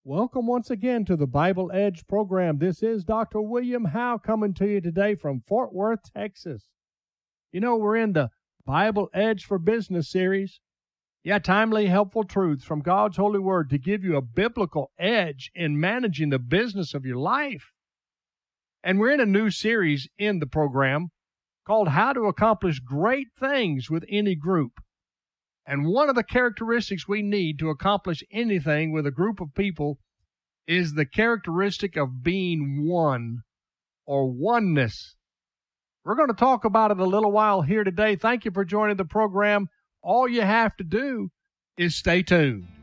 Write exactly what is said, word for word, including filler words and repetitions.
Welcome once again to the Bible Edge program. This is Doctor William Howe coming to you today from Fort Worth, Texas. You know, we're in the Bible Edge for Business series. Yeah, timely, helpful truths from God's holy word to give you a biblical edge in managing the business of your life. And we're in a new series in the program called How to Accomplish Great Things with Any Group. And one of the characteristics we need to accomplish anything with a group of people is the characteristic of being one, or oneness. We're going to talk about it a little while here today. Thank you for joining the program. All you have to do is stay tuned.